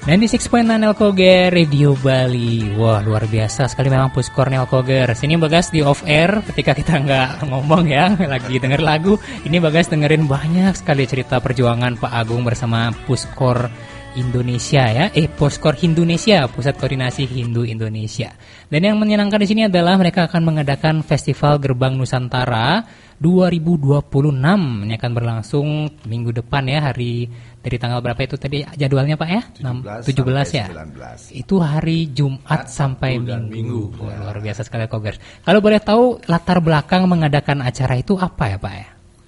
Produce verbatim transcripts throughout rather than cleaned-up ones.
sembilan puluh enam titik sembilan Nelkoger Radio Bali. Wah, luar biasa sekali memang Puskor Nelkoger. Sini Bagas di off air ketika kita nggak ngomong ya, lagi denger lagu. Ini Bagas dengerin banyak sekali cerita perjuangan Pak Agung bersama Puskor Indonesia ya. Eh, Puskor Hindunesia, Pusat Koordinasi Hindu Indonesia. Dan yang menyenangkan di sini adalah mereka akan mengadakan Festival Gerbang Nusantara dua ribu dua puluh enam. Ini akan berlangsung minggu depan ya, hari dari tanggal berapa itu tadi jadwalnya Pak ya? tujuh belas ya. sembilan belas Itu hari Jumat sampai Minggu. minggu. Oh, ya. Luar biasa sekali Kogers. Kalau boleh tahu latar belakang mengadakan acara itu apa ya Pak ya?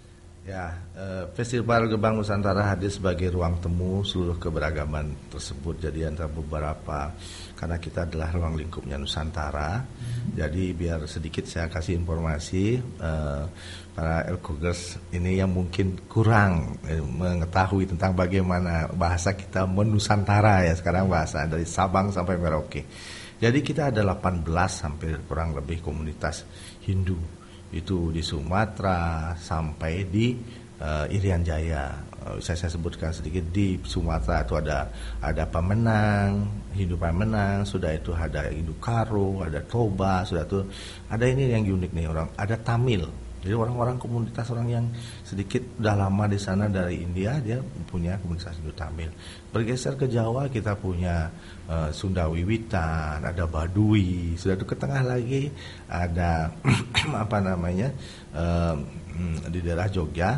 Ya, eh, Festival Gerbang Nusantara hadir sebagai ruang temu seluruh keberagaman tersebut. Jadi antara beberapa, karena kita adalah ruang lingkupnya Nusantara. Hmm. Jadi biar sedikit saya kasih informasi eh, para Elkogers ini yang mungkin kurang eh, mengetahui tentang bagaimana bahasa kita menusantara ya, sekarang bahasa dari Sabang sampai Merauke. Jadi kita ada delapan belas sampai kurang lebih komunitas Hindu. Itu di Sumatera sampai di uh, Irian Jaya. Uh, saya, saya sebutkan sedikit, di Sumatera itu ada ada Pemenang, Hindu Pemenang, sudah itu ada Hindu Karo, ada Toba, sudah itu ada ini yang unik nih orang, ada Tamil. Jadi orang-orang komunitas orang yang sedikit udah lama di sana dari India, dia punya komunitas Hindu Tamil. Bergeser ke Jawa kita punya uh, Sunda Wiwitan, ada Baduy, sudah itu ke tengah lagi ada apa namanya uh, di daerah Jogja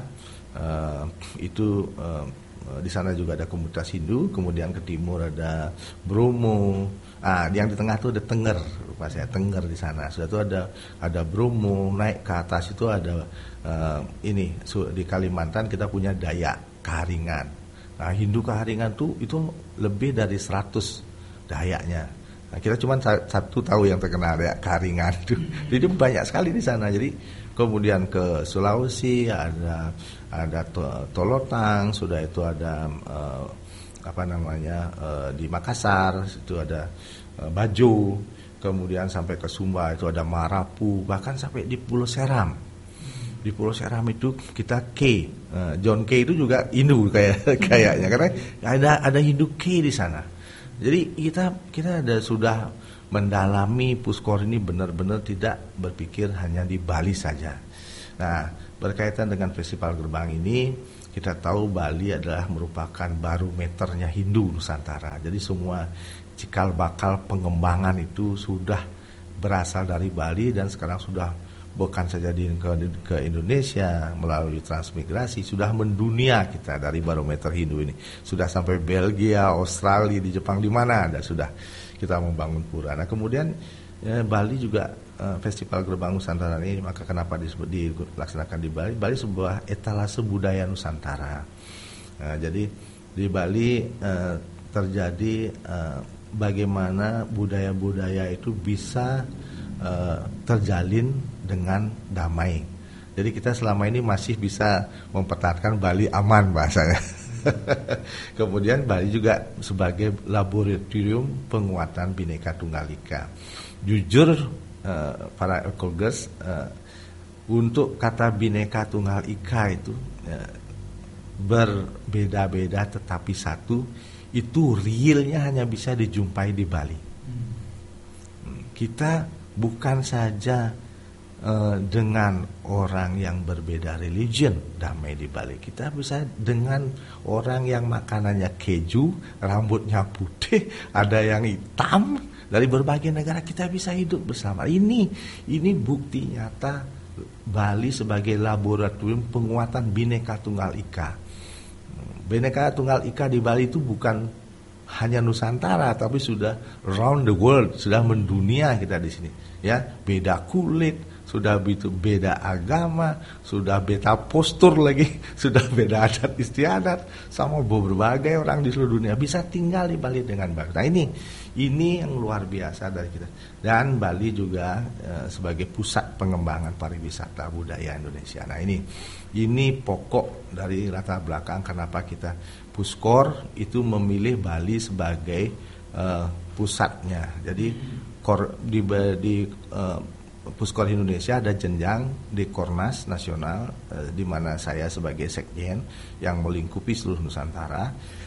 uh, itu uh, di sana juga ada komunitas Hindu. Kemudian ke timur ada Bromo. Ah, yang di tengah itu ada Tengger, lupa saya, Tengger di sana. Sudah itu ada ada Bromo, naik ke atas itu ada uh, ini di Kalimantan kita punya Dayak Kaharingan. Nah, Hindu Kaharingan tuh itu lebih dari seratus Dayaknya. Nah, kita cuma satu tahu yang terkenal Dayak Kaharingan itu. Jadi banyak sekali di sana. Jadi kemudian ke Sulawesi ada ada Tolotang, sudah itu ada uh, apa namanya uh, di Makassar itu ada uh, Bajo, kemudian sampai ke Sumba itu ada Marapu, bahkan sampai di Pulau Seram. Di Pulau Seram itu kita K, uh, John K itu juga Hindu kayak kayaknya, karena ada ada Hindu K di sana. Jadi kita kita ada sudah mendalami Puskor ini benar-benar tidak berpikir hanya di Bali saja. Nah, berkaitan dengan Festival Gerbang ini, kita tahu Bali adalah merupakan barometernya Hindu Nusantara. Jadi semua cikal bakal pengembangan itu sudah berasal dari Bali dan sekarang sudah bukan saja di ke, ke Indonesia melalui transmigrasi, sudah mendunia kita dari barometer Hindu ini. Sudah sampai Belgia, Australia, di Jepang, di mana ada sudah kita membangun pura. Nah, kemudian ya, Bali juga uh, Festival Gerbang Nusantara ini, maka kenapa disebut dilaksanakan di Bali? Bali sebuah etalase budaya Nusantara. Uh, jadi di Bali uh, terjadi uh, bagaimana budaya-budaya itu bisa uh, terjalin dengan damai. Jadi kita selama ini masih bisa mempertahankan Bali aman bahasanya. Kemudian Bali juga sebagai laboratorium penguatan Bhinneka Tunggal Ika. Jujur uh, para Elkogers, uh, untuk kata Bhinneka Tunggal Ika itu uh, berbeda-beda tetapi satu, itu realnya hanya bisa dijumpai di Bali. Hmm. Kita bukan saja uh, dengan orang yang berbeda religion damai di Bali. Kita bisa dengan orang yang makanannya keju, rambutnya putih, ada yang hitam. Dari berbagai negara kita bisa hidup bersama. Ini ini bukti nyata Bali sebagai laboratorium penguatan Bhinneka Tunggal Ika. Bhinneka Tunggal Ika di Bali itu bukan hanya Nusantara, tapi sudah around the world, sudah mendunia kita di sini. Ya, beda kulit, sudah begitu beda agama, sudah beda postur lagi, sudah beda adat istiadat, sama berbagai orang di seluruh dunia bisa tinggal di Bali dengan baik. Nah ini, ini yang luar biasa dari kita. Dan Bali juga e, sebagai pusat pengembangan pariwisata budaya Indonesia. Nah ini, ini pokok dari latar belakang kenapa kita Puskor itu memilih Bali sebagai e, pusatnya. Jadi kor, di, di e, Puskor Indonesia ada jenjang di Kornas Nasional, eh, di mana saya sebagai sekjen yang melingkupi seluruh Nusantara.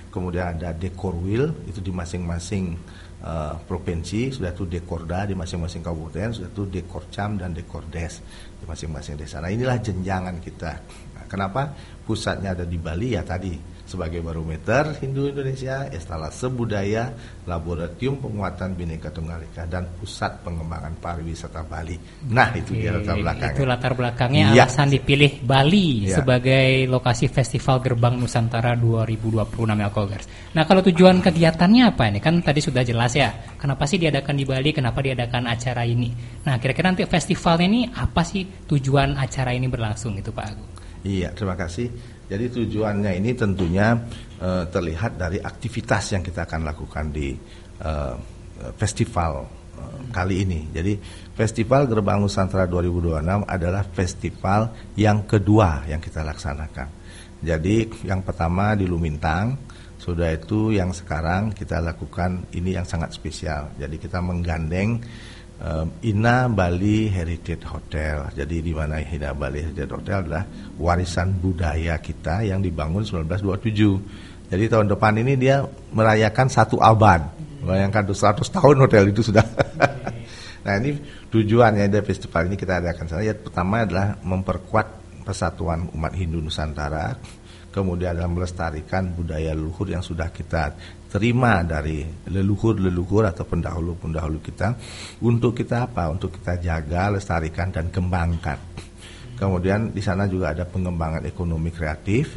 kemudian ada Dekorwil itu di masing-masing uh, provinsi, sudah itu Dekorda di masing-masing kabupaten, sudah itu Dekorcam dan Dekordes di masing-masing desa. Nah inilah jenjangan kita. Nah, kenapa pusatnya ada di Bali? Ya tadi sebagai barometer Hindu Indonesia, estalase budaya, laboratorium penguatan Bhinneka Tunggal Ika, dan pusat pengembangan pariwisata Bali. Nah itu Oke, dia latar belakangnya. Itu latar belakangnya Ya. alasan dipilih Bali Ya. sebagai lokasi Festival Gerbang Nusantara dua ribu dua puluh enam Elkogers. Nah kalau tujuan kegiatannya apa ini? Kan tadi sudah jelas ya. Kenapa sih diadakan di Bali? Kenapa diadakan acara ini? Nah kira-kira nanti festivalnya ini apa sih tujuan acara ini berlangsung itu Pak Agung? Iya, terima kasih. Jadi tujuannya ini tentunya uh, terlihat dari aktivitas yang kita akan lakukan di uh, festival uh, kali ini. Jadi Festival Gerbang Nusantara dua ribu dua puluh enam adalah festival yang kedua yang kita laksanakan. Jadi yang pertama di Lumintang, sudah itu yang sekarang kita lakukan ini yang sangat spesial. Jadi kita menggandeng Um, Ina Bali Heritage Hotel. Jadi di mana Ina Bali Heritage Hotel adalah warisan budaya kita yang dibangun seribu sembilan ratus dua puluh tujuh. Jadi tahun depan ini dia merayakan satu abad. Bayangkan seratus tahun hotel itu sudah. Nah ini tujuannya dari festival ini kita adakan sana. Ya, pertama adalah memperkuat persatuan umat Hindu Nusantara. Kemudian adalah melestarikan budaya leluhur yang sudah kita terima dari leluhur-leluhur atau pendahulu-pendahulu kita, untuk kita apa? Untuk kita jaga, lestarikan dan kembangkan. Kemudian di sana juga ada pengembangan ekonomi kreatif,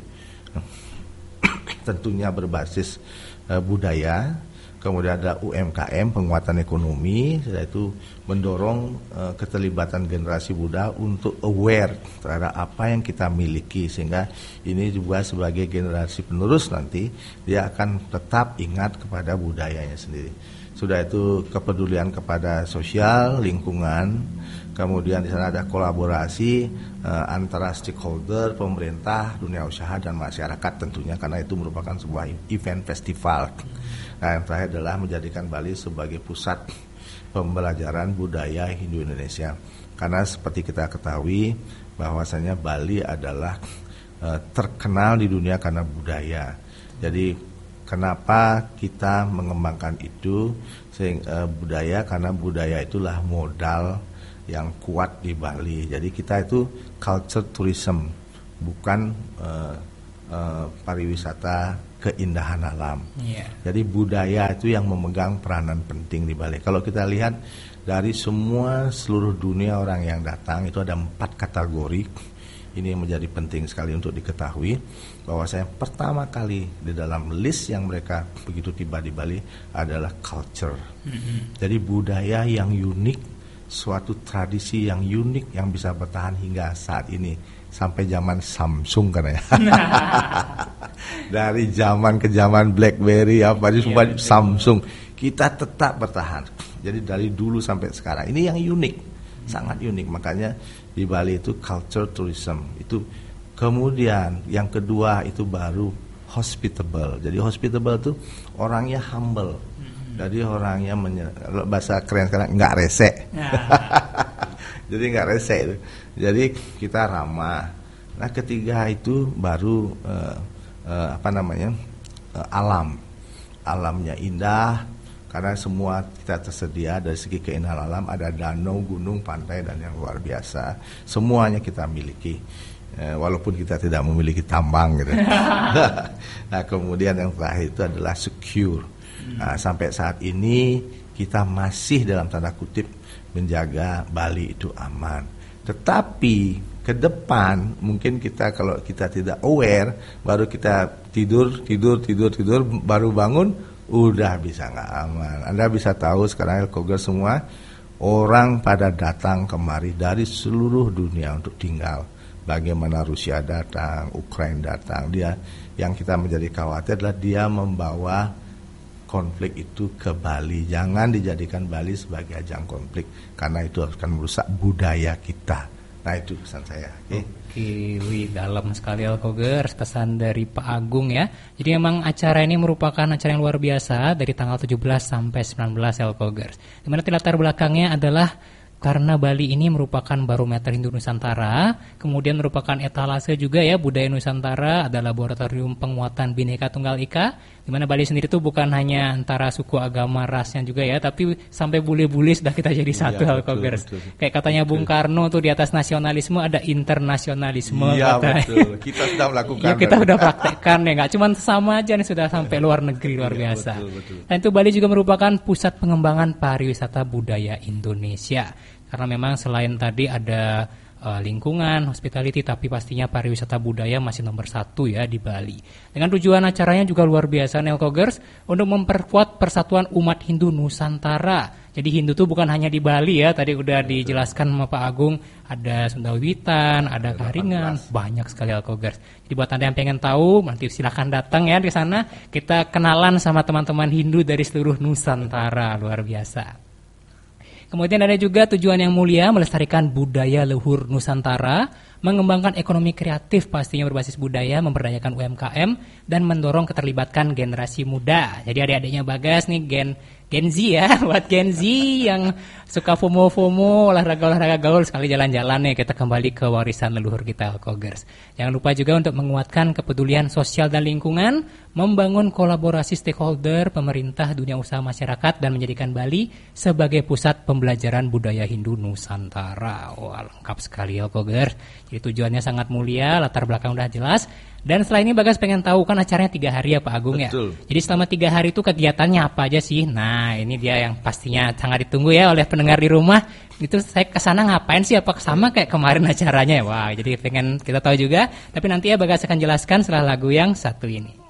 tentunya berbasis uh, budaya. Kemudian ada U M K M, penguatan ekonomi, yaitu mendorong uh, keterlibatan generasi muda untuk aware terhadap apa yang kita miliki, sehingga ini juga sebagai generasi penerus nanti dia akan tetap ingat kepada budayanya sendiri. Sudah itu kepedulian kepada sosial, lingkungan, kemudian di sana ada kolaborasi uh, antara stakeholder, pemerintah, dunia usaha dan masyarakat tentunya, karena itu merupakan sebuah event festival. Nah, yang terakhir adalah menjadikan Bali sebagai pusat pembelajaran budaya Hindu Indonesia. Karena seperti kita ketahui bahwasanya Bali adalah uh, terkenal di dunia karena budaya. Jadi kenapa kita mengembangkan itu sehingga uh, budaya, karena budaya itulah modal yang kuat di Bali. Jadi kita itu culture tourism, bukan uh, uh, pariwisata keindahan alam. Yeah. Jadi budaya itu yang memegang peranan penting di Bali. Kalau kita lihat dari semua seluruh dunia orang yang datang, itu ada empat kategori. Ini yang menjadi penting sekali untuk diketahui, bahwa saya pertama kali di dalam list yang mereka begitu tiba di Bali adalah culture. Mm-hmm. Jadi budaya yang unik, suatu tradisi yang unik yang bisa bertahan hingga saat ini. Sampai zaman Samsung kan ya. Dari zaman ke zaman BlackBerry apa itu semua Samsung, kita tetap bertahan. Jadi dari dulu sampai sekarang ini yang unik, sangat unik. Makanya di Bali itu culture tourism itu. Kemudian yang kedua itu baru hospitable. Jadi hospitable itu orangnya humble. Jadi orangnya menye- bahasa keren sekarang nggak rese. Jadi nggak rese itu. Jadi kita ramah. Nah ketiga itu baru uh, uh, apa namanya uh, alam. Alamnya indah karena semua kita tersedia dari segi keindahan alam, ada danau, gunung, pantai dan yang luar biasa. Semuanya kita miliki. Uh, walaupun kita tidak memiliki tambang gitu. Nah kemudian yang terakhir itu adalah secure. Nah, sampai saat ini kita masih dalam tanda kutip menjaga Bali itu aman. Tetapi ke depan mungkin kita kalau kita tidak aware, baru kita tidur, tidur, tidur, tidur, baru bangun, udah bisa nggak aman. Anda bisa tahu sekarang Elkogers semua orang pada datang kemari dari seluruh dunia untuk tinggal. Bagaimana Rusia datang, Ukraina datang, dia yang kita menjadi khawatir adalah dia membawa konflik itu ke Bali. Jangan dijadikan Bali sebagai ajang konflik, karena itu akan merusak budaya kita. Nah itu pesan saya. Oke, okay. Wih, dalam sekali Elkogers pesan dari Pak Agung ya. Jadi memang acara ini merupakan acara yang luar biasa dari tanggal tujuh belas sampai sembilan belas Elkogers. Dimana latar belakangnya adalah karena Bali ini merupakan barometer Hindu Nusantara, kemudian merupakan etalase juga ya budaya Nusantara, ada laboratorium penguatan Bhinneka Tunggal Ika, di mana Bali sendiri itu bukan hanya antara suku, agama, rasnya juga ya, tapi sampai bule-bule sudah kita jadi satu, ya, Alkogers. betul, betul. Kayak katanya betul. Bung Karno tuh di atas nasionalisme ada internasionalisme. Iya katanya. betul, kita sudah melakukan. Ya kita sudah praktekkan ya, nggak cuma sama aja nih, sudah sampai luar negeri luar ya, biasa. Betul, betul. Dan itu Bali juga merupakan pusat pengembangan pariwisata budaya Indonesia. Karena memang selain tadi ada uh, lingkungan, hospitality, tapi pastinya pariwisata budaya masih nomor satu ya di Bali. Dengan tujuan acaranya juga luar biasa, Nelkogers, untuk memperkuat persatuan umat Hindu Nusantara. Jadi Hindu itu bukan hanya di Bali ya, tadi udah dijelaskan sama Pak Agung, ada Sunda Wiwitan, ada Karingan, banyak sekali Alkogers. Jadi buat Anda yang pengen tahu, nanti silakan datang ya di sana, kita kenalan sama teman-teman Hindu dari seluruh Nusantara, luar biasa. Kemudian ada juga tujuan yang mulia, melestarikan budaya luhur Nusantara, mengembangkan ekonomi kreatif pastinya berbasis budaya, memberdayakan U M K M, dan mendorong keterlibatan generasi muda. Jadi adik-adiknya Bagas nih gen Gen Z ya, buat Gen Z yang suka FOMO-FOMO, olahraga-olahraga gaul, sekali jalan-jalan nih, kita kembali ke warisan leluhur kita, Alkogers. Jangan lupa juga untuk menguatkan kepedulian sosial dan lingkungan, membangun kolaborasi stakeholder, pemerintah, dunia usaha, masyarakat, dan menjadikan Bali sebagai pusat pembelajaran budaya Hindu Nusantara. Wah, lengkap sekali Alkogers. Jadi tujuannya sangat mulia, latar belakang udah jelas. Dan setelah ini Bagas pengen tahu, kan acaranya tiga hari ya Pak Agung. Betul. Ya. Jadi selama tiga hari itu kegiatannya apa aja sih? Nah ini dia yang pastinya sangat ditunggu ya oleh pendengar di rumah. Itu saya kesana ngapain sih? Apa sama kayak kemarin acaranya? Wah, jadi pengen kita tahu juga. Tapi nanti ya Bagas akan jelaskan setelah lagu yang satu ini.